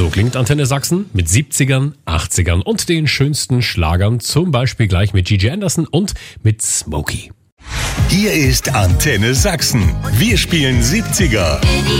So klingt Antenne Sachsen mit 70ern, 80ern und den schönsten Schlagern, zum Beispiel gleich mit Gigi Anderson und mit Smokey. Hier ist Antenne Sachsen. Wir spielen 70er,